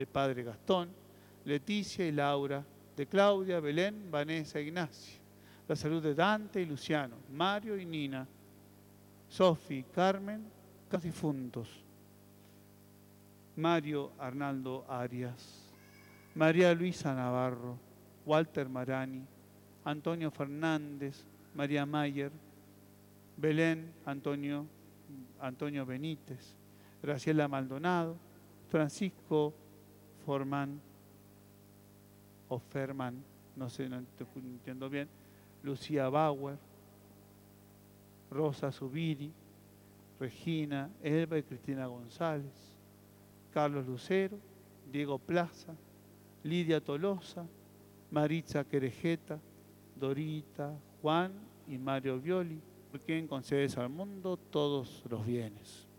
de Padre Gastón, Leticia y Laura, de Claudia, Belén, Vanessa e Ignacia. La salud de Dante y Luciano, Mario y Nina, Sofi, Carmen, los difuntos. Mario Arnaldo Arias, María Luisa Navarro, Walter Marani, Antonio Fernández, María Mayer, Belén Antonio Benítez, Graciela Maldonado, Francisco Forman o Ferman, no sé, no entiendo bien, Lucía Bauer, Rosa Zubiri, Regina, Elba y Cristina González, Carlos Lucero, Diego Plaza, Lidia Tolosa, Maritza Querejeta, Dorita, Juan y Mario Violi, por quien concedes al mundo todos los bienes.